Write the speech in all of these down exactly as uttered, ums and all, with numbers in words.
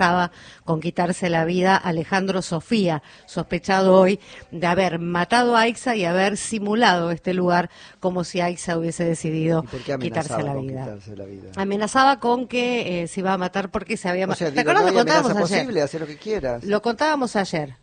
amenazaba con quitarse la vida Alejandro Sofía, sospechado hoy de haber matado a Aixa y haber simulado este lugar como si Aixa hubiese decidido quitarse la, quitarse la vida. Amenazaba con que eh, se iba a matar porque se había matado. O sea, digo, no hay amenaza posible, hacer lo que quieras. Lo contábamos ayer.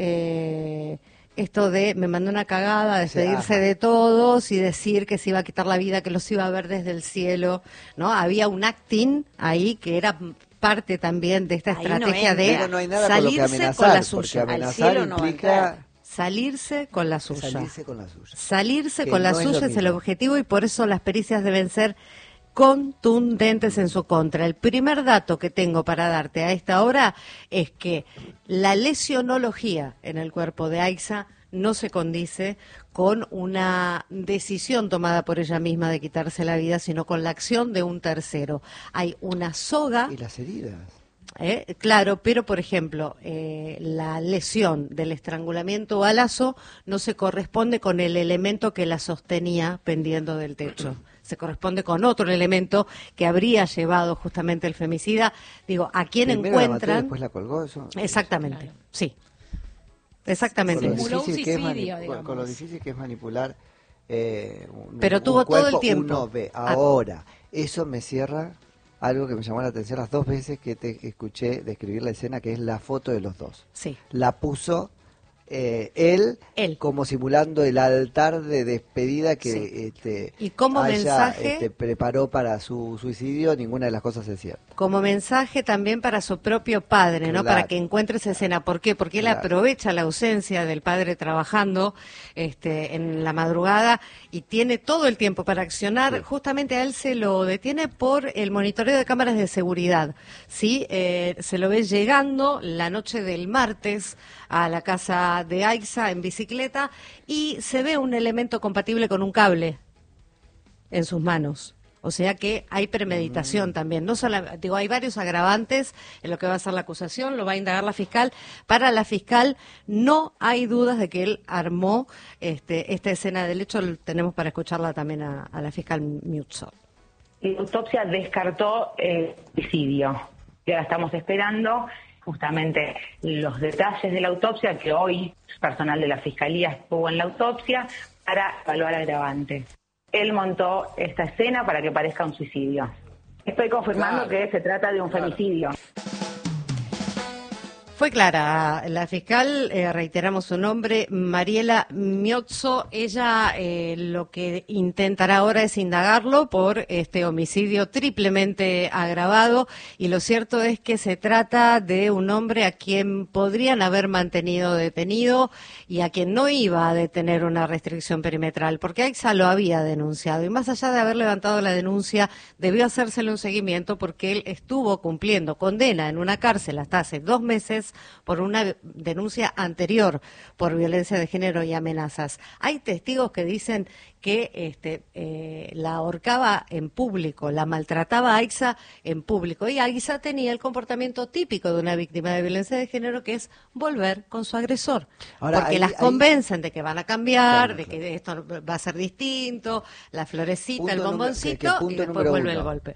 Eh, esto de me mandó una cagada, despedirse de todos y decir que se iba a quitar la vida, que los iba a ver desde el cielo, ¿no? Había un acting ahí que era parte también de esta ahí estrategia no de pero no hay nada salirse con, lo que amenazar, con la suya. Amenazar implica no salirse con la suya. Salirse con la suya. Salirse con la no suya es, es el objetivo y por eso las pericias deben ser contundentes en su contra. El primer dato que tengo para darte a esta hora es que la lesionología en el cuerpo de Aixa no se condice con una decisión tomada por ella misma de quitarse la vida, sino con la acción de un tercero. Hay una soga... ¿Y las heridas? Eh, claro, pero por ejemplo, eh, la lesión del estrangulamiento o balazo no se corresponde con el elemento que la sostenía pendiendo del techo. Se corresponde con otro elemento que habría llevado justamente el femicida. Digo, ¿a quién Primero encuentran? La mató, después la colgó, eso. Exactamente, claro. Sí. Exactamente. Con lo difícil, que, es mani- con, con lo difícil que es manipular eh, un, pero un tuvo cuerpo, todo el tiempo. Uno ve. Ahora, eso me cierra algo que me llamó la atención las dos veces que te escuché describir la escena, que es la foto de los dos. Sí. La puso eh, él, él como simulando el altar de despedida que sí. este, y como haya, mensaje este, preparó para su suicidio. Ninguna de las cosas es cierta. Como mensaje también para su propio padre, claro. ¿no? Para que encuentre esa escena. ¿Por qué? Porque claro. él aprovecha la ausencia del padre trabajando este, en la madrugada y tiene todo el tiempo para accionar. Sí. Justamente a él se lo detiene por el monitoreo de cámaras de seguridad. ¿Sí? Eh, se lo ve llegando la noche del martes a la casa de Aixa en bicicleta y se ve un elemento compatible con un cable en sus manos. O sea que hay premeditación mm. también. No solo, digo, hay varios agravantes en lo que va a ser la acusación, lo va a indagar la fiscal. Para la fiscal no hay dudas de que él armó este, esta escena del hecho. Tenemos para escucharla también a, a la fiscal Miuzzo. La autopsia descartó el suicidio. Y ahora estamos esperando justamente los detalles de la autopsia, que hoy personal de la fiscalía estuvo en la autopsia para evaluar agravantes. Él montó esta escena para que parezca un suicidio. Estoy confirmando claro, que se trata de un claro. femicidio. Fue clara la fiscal, eh, reiteramos su nombre, Mariela Miozzo. Ella eh, lo que intentará ahora es indagarlo por este homicidio triplemente agravado y lo cierto es que se trata de un hombre a quien podrían haber mantenido detenido y a quien no iba a detener una restricción perimetral, porque Aixa lo había denunciado y más allá de haber levantado la denuncia, debió hacérsele un seguimiento porque él estuvo cumpliendo condena en una cárcel hasta hace dos meses por una denuncia anterior por violencia de género y amenazas. Hay testigos que dicen que este, eh, la ahorcaba en público, la maltrataba a Aixa en público y Aixa tenía el comportamiento típico de una víctima de violencia de género, que es volver con su agresor. Ahora, porque ahí, las convencen ahí... de que van a cambiar, claro, de que esto va a ser distinto, la florecita, punto el bomboncito número, que, que y después vuelve uno. El golpe.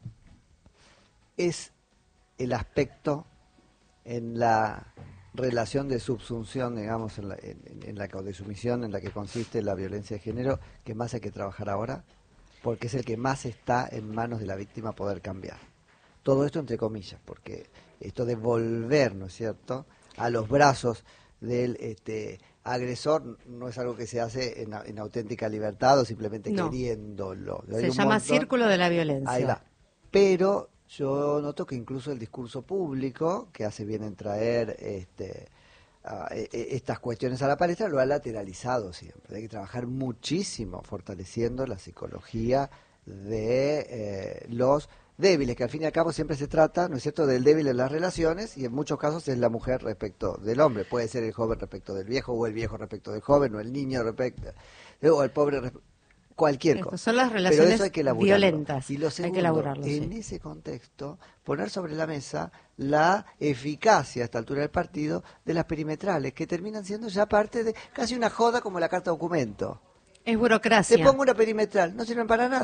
Es el aspecto en la relación de subsunción, digamos, en la, en, en la de sumisión en la que consiste la violencia de género, que más hay que trabajar ahora, porque es el que más está en manos de la víctima poder cambiar. Todo esto entre comillas, porque esto de volver, ¿no es cierto?, a los brazos del este, agresor no es algo que se hace en, en auténtica libertad o simplemente no. queriéndolo. Se llama montón, círculo de la violencia. Ahí va. Pero yo noto que incluso el discurso público, que hace bien en traer este, uh, e, e, estas cuestiones a la palestra, lo ha lateralizado siempre. Hay que trabajar muchísimo fortaleciendo la psicología de eh, los débiles, que al fin y al cabo siempre se trata, ¿no es cierto?, del débil en las relaciones, y en muchos casos es la mujer respecto del hombre. Puede ser el joven respecto del viejo, o el viejo respecto del joven, o el niño respecto, o el pobre respecto... Cualquier cosa. Son las relaciones Pero eso hay que violentas. Y lo segundo, hay que elaborarlo, en sí. ese contexto, poner sobre la mesa la eficacia a esta altura del partido de las perimetrales, que terminan siendo ya parte de casi una joda como la carta documento. Es burocracia. Te pongo una perimetral, no sirven para nada.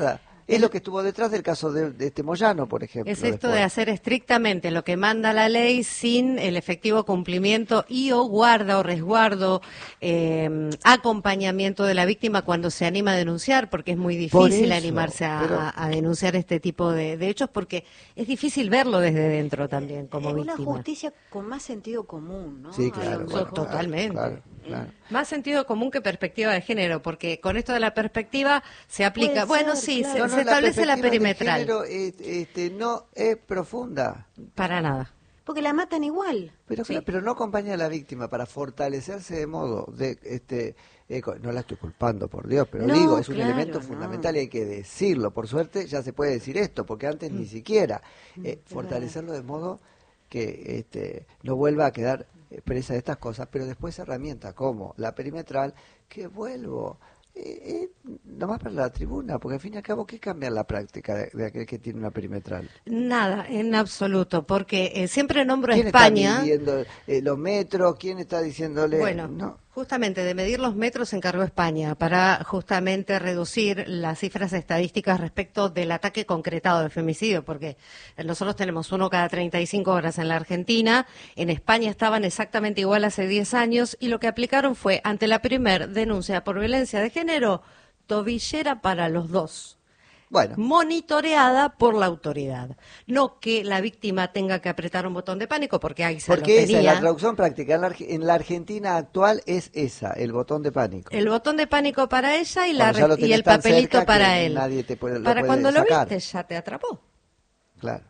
Es lo que estuvo detrás del caso de, de este Moyano, por ejemplo. Es esto después. de hacer estrictamente lo que manda la ley sin el efectivo cumplimiento y o guarda o resguardo, eh, acompañamiento de la víctima cuando se anima a denunciar, porque es muy difícil eso, animarse a, pero... a, a denunciar este tipo de, de hechos, porque es difícil verlo desde dentro también como es víctima. Una justicia con más sentido común, ¿no? Sí, claro. Bueno, totalmente. Claro, claro. Más sentido común que perspectiva de género, porque con esto de la perspectiva se aplica, Puede bueno, ser, sí, claro. se, No, no, se establece la perspectiva de perimetral. género, eh, este, no es profunda. Para nada. Porque la matan igual. Pero, Sí. claro, pero no acompaña a la víctima para fortalecerse de modo de este eh, no la estoy culpando, por Dios, pero No, digo, es un claro, elemento no. fundamental y hay que decirlo. Por suerte ya se puede decir esto, porque antes Mm. ni siquiera eh, fortalecerlo de modo que este, no vuelva a quedar presa de estas cosas, pero después herramientas como la perimetral, que vuelvo eh, eh, nomás para la tribuna, porque al fin y al cabo, ¿qué cambia en la práctica de, de aquel que tiene una perimetral? Nada, en absoluto, porque eh, siempre nombro a ¿Quién España. está midiendo eh, los metros? ¿Quién está diciéndole? Bueno, no. justamente de medir los metros se encargó España para justamente reducir las cifras estadísticas respecto del ataque concretado de femicidio, porque nosotros tenemos uno cada treinta y cinco horas en la Argentina, en España estaban exactamente igual hace diez años y lo que aplicaron fue, ante la primer denuncia por violencia de género, tobillera para los dos. Bueno, Monitoreada por la autoridad. No que la víctima tenga que apretar un botón de pánico, porque ahí se lo porque esa es tenía. la traducción práctica. En la, Arge- en la Argentina actual es esa, el botón de pánico. El botón de pánico para ella y, la, Cuando ya lo y tenés el tan papelito cerca para que él. nadie te puede- lo para puede cuando sacar. lo viste ya te atrapó. Claro.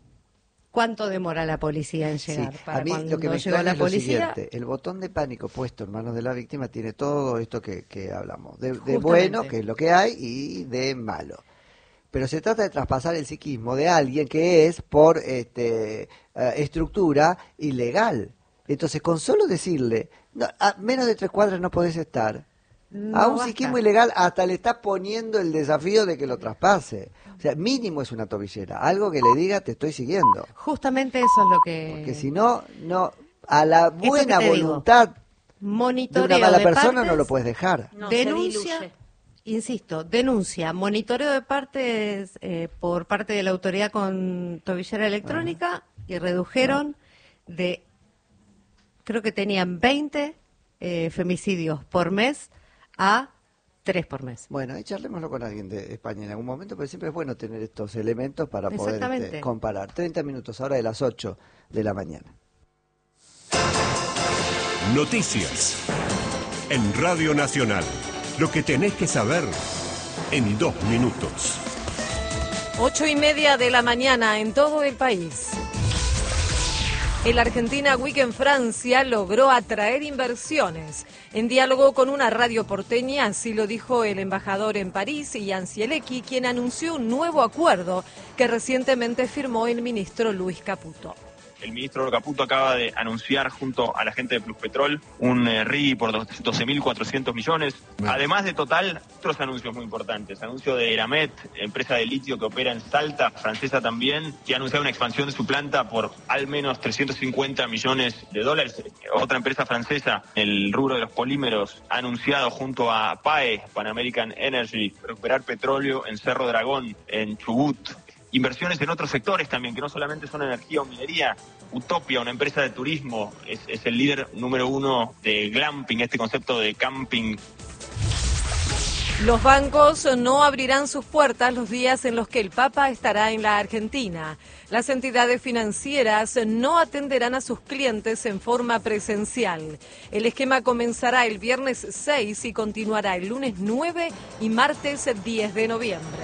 ¿Cuánto demora la policía en Sí, llegar? Para a mí cuando lo que me llegó extraña la es lo policía, siguiente, el botón de pánico puesto en manos de la víctima tiene todo esto que, que hablamos, de, de Justamente. bueno, que es lo que hay, y de malo. Pero se trata de traspasar el psiquismo de alguien que es, por este, eh, estructura, ilegal. Entonces, con solo decirle, no, a menos de tres cuadras no podés estar, no a un basta. psiquismo ilegal hasta le está poniendo el desafío de que lo traspase. O sea, mínimo es una tobillera, algo que le diga te estoy siguiendo. Justamente eso es lo que... Porque si no, no a la que buena te digo, voluntad de monitoreo una mala de persona partes, no lo puedes dejar. No, se denuncia, diluye. insisto, denuncia, monitoreo de partes eh, por parte de la autoridad con tobillera electrónica y redujeron de, creo que tenían veinte eh, femicidios por mes a tres por mes. Bueno, y charlémoslo con alguien de España en algún momento, pero siempre es bueno tener estos elementos para poder Exactamente. este, comparar. treinta minutos ahora de las ocho de la mañana. Noticias en Radio Nacional. Lo que tenés que saber en dos minutos. Ocho y media de la mañana en todo el país. El Argentina Week en Francia logró atraer inversiones. En diálogo con una radio porteña, así lo dijo el embajador en París, Ian Cielecki, quien anunció un nuevo acuerdo que recientemente firmó el ministro Luis Caputo. El ministro Caputo acaba de anunciar junto a la gente de Pluspetrol un eh, R I por doce mil cuatrocientos millones. Además de Total, otros anuncios muy importantes. Anuncio de Eramet, empresa de litio que opera en Salta, francesa también, que ha anunciado una expansión de su planta por al menos trescientos cincuenta millones de dólares. Otra empresa francesa, el rubro de los polímeros, ha anunciado junto a P A E, Pan American Energy, recuperar petróleo en Cerro Dragón, en Chubut. Inversiones en otros sectores también, que no solamente son energía o minería. Utopia, una empresa de turismo, es, es el líder número uno de glamping, este concepto de camping. Los bancos no abrirán sus puertas los días en los que el Papa estará en la Argentina. Las entidades financieras no atenderán a sus clientes en forma presencial. El esquema comenzará el viernes seis y continuará el lunes nueve y martes diez de noviembre.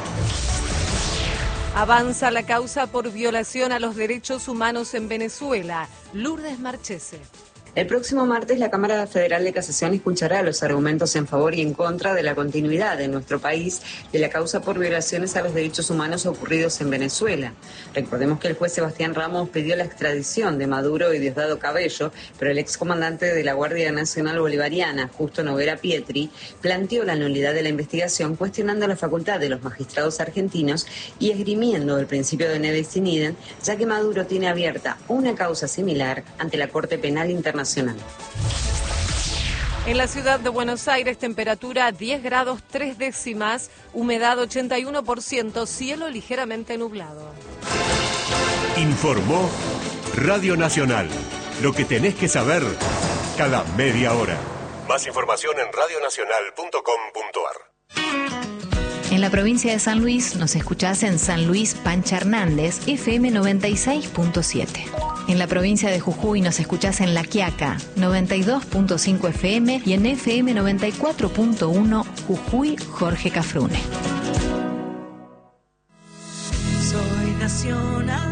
Avanza la causa por violación a los derechos humanos en Venezuela. Lourdes Marchese. El próximo martes, la Cámara Federal de Casación escuchará los argumentos en favor y en contra de la continuidad en nuestro país de la causa por violaciones a los derechos humanos ocurridos en Venezuela. Recordemos que el juez Sebastián Ramos pidió la extradición de Maduro y Diosdado Cabello, pero el excomandante de la Guardia Nacional Bolivariana, Justo Noguera Pietri, planteó la nulidad de la investigación, cuestionando la facultad de los magistrados argentinos y esgrimiendo el principio de nevis in idem, ya que Maduro tiene abierta una causa similar ante la Corte Penal Internacional. En la ciudad de Buenos Aires, temperatura diez grados tres décimas, humedad ochenta y uno por ciento, cielo ligeramente nublado. Informó Radio Nacional. Lo que tenés que saber cada media hora. Más información en radio nacional punto com punto ar. En la provincia de San Luis nos escuchás en San Luis Pancha Hernández, F M noventa y seis punto siete. En la provincia de Jujuy nos escuchás en La Quiaca, noventa y dos punto cinco F M y en F M noventa y cuatro punto uno Jujuy Jorge Cafrune. Soy nacional.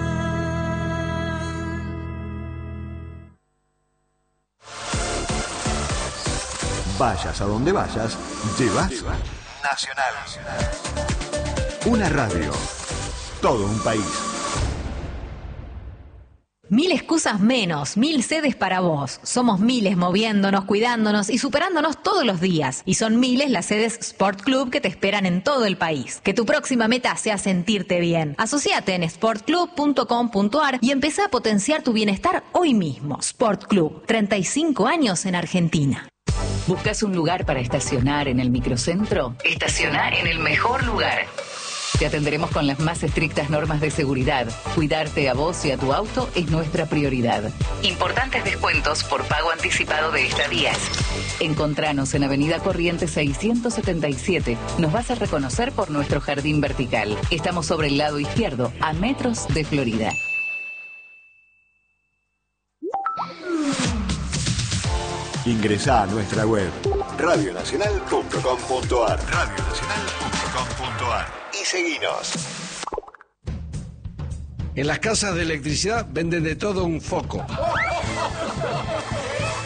Vayas a donde vayas, llevas Nacional. Una radio, todo un país. Mil excusas menos, mil sedes para vos. Somos miles moviéndonos, cuidándonos y superándonos todos los días. Y son miles las sedes Sport Club que te esperan en todo el país. Que tu próxima meta sea sentirte bien. Asociate en sport club punto com punto ar y empezá a potenciar tu bienestar hoy mismo. Sport Club, treinta y cinco años en Argentina. ¿Buscas un lugar para estacionar en el microcentro? Estaciona en el mejor lugar. Te atenderemos con las más estrictas normas de seguridad. Cuidarte a vos y a tu auto es nuestra prioridad. Importantes descuentos por pago anticipado de estadías. Encontranos en Avenida Corrientes seiscientos setenta y siete. Nos vas a reconocer por nuestro jardín vertical. Estamos sobre el lado izquierdo, a metros de Florida. Ingresá a nuestra web radio nacional punto com punto ar. radio nacional punto com punto ar. Y seguinos. En las casas de electricidad venden de todo un foco.